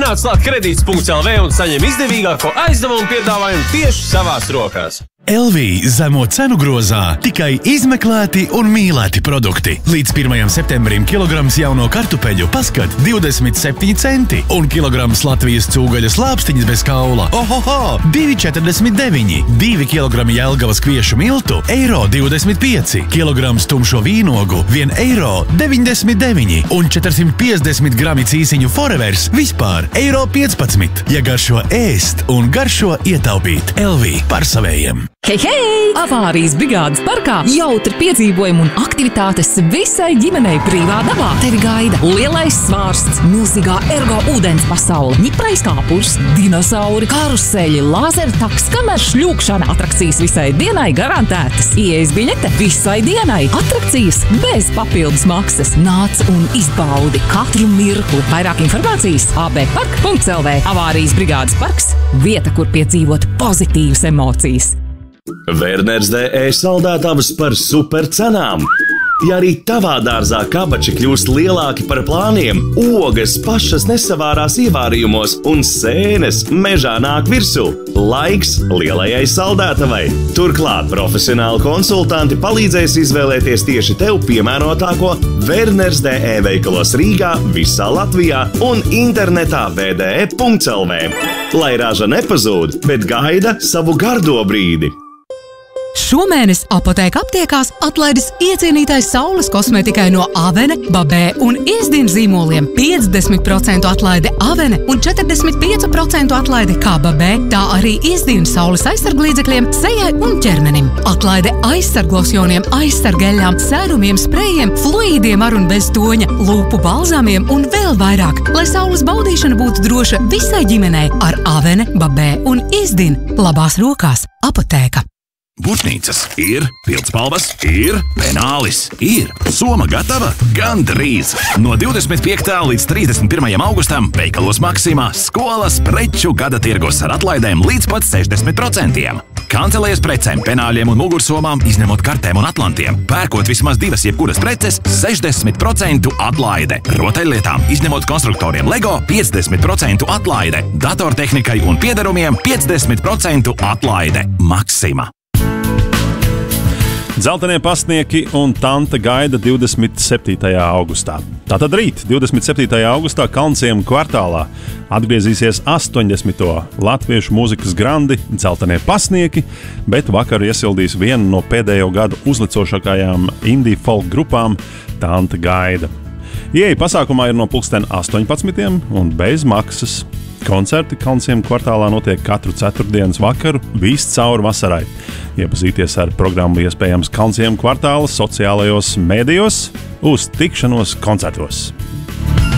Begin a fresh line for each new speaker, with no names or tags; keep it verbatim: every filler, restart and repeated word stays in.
Neatslād kredīts punkts L V un saņem izdevīgāko aizdevumu piedāvājumu tieši savās rokās.
L V zemo cenu grozā tikai izmeklēti un mīlēti produkti. Līdz pirmajam septembrim kilograms jauno kartupeļu paskat divdesmit septiņi centi un kilograms Latvijas cūgaļas lāpstiņas bez kaula. Ohoho! divi četrdesmit deviņi. divi kilogrami Jelgavas kviešu miltu eiro divdesmit pieci. Kilograms tumšo vīnogu viens eiro deviņdesmit deviņi. Un četrsimt piecdesmit grami cīsiņu Forevers vispār eiro piecpadsmit. Ja garšo ēst un garšo ietaupīt. L V par savējiem.
Hei, hei! Avārijas brigādes parkā jautri piedzīvojumi un aktivitātes visai ģimenei brīvā dabā. Tevi gaida lielais svārsts, milzīgā ergo ūdens pasaule, ņiprais kāpurs, dinosauri, karuseļi, lāzertaks, kamēr šļūkšana, atrakcijas visai dienai garantētas. Ieejas biļete visai dienai, atrakcijas bez papildus maksas. Nāc un izbaudi katru mirkli. Vairāk informācijas a b park punkts l v. Avārijas brigādes parks – vieta, kur piedzīvot pozitīvas emocijas.
Werners D E saldētavas par supercenām. Ja arī tavā dārzā kabači kļūst lielāki par plāniem, ogas pašas nesavārās ievārījumos un sēnes mežā nāk virsū, laiks lielajai saldētavai. Turklāt profesionāli konsultanti palīdzēs izvēlēties tieši tev piemērotāko Werners D E veikalos Rīgā, visā Latvijā un internetā w d e punkts l v. Lai raža nepazūd, bet gaida savu gardo brīdi.
Šomēnes Apoteka aptiekās atlaides iecienītais saules kosmētikai no Avene, Babē un Iezdien zīmoliem. piecdesmit procentu atlaide Avene un četrdesmit pieci procenti atlaide kā Babē, tā arī Iezdien saules aizsarglīdzekļiem, sejai un ķermenim. Atlaide aizsarglosjoniem, aizsargeļām, sērumiem, sprejiem, fluīdiem ar un bez toņa, lūpu balzāmiem un vēl vairāk, lai saules baudīšana būtu droša visai ģimenei ar Avene, Babē un Iezdien. Labās rokās Apoteka.
Būtnīcas ir, pildspalvas ir, penālis ir. Soma gatava? Gandrīz! No divdesmit piektā līdz trīsdesmit pirmajam augustam veikalos Maksimā skolas preču gada tirgus ar atlaidēm līdz pat sešdesmit procentiem. Kancelējas precēm, penāļiem un mugursomām, izņemot kartēm un atlantiem. Pērkot vismaz divas jebkuras preces, sešdesmit procentu atlaide. Rotaļlietām, izņemot konstruktoriem Lego, piecdesmit procentu atlaide. Datortehnikai un piederumiem piecdesmit procentu atlaide. Maksima.
Dzeltenie pastnieki un tanta gaida divdesmit septītajā augustā. Tātad rīt, divdesmit septītajā augustā Kalnciema kvartālā atgriezīsies astoņdesmito latviešu mūzikas grandi Dzeltenie pastnieki, bet vakar iesildīs vienu no pēdējo gadu uzlicošākajām indie folk grupām Tanta gaida. Ieeja pasākumā ir no pulksten astoņpadsmitiem un bez maksas. Koncerti Kalnciema kvartālā notiek katru ceturtdienas vakaru, viscaur vasarai. Iepazīties ar programmu iespējams Kalnciema kvartāla sociālajos mēdījos, uz tikšanos koncertos.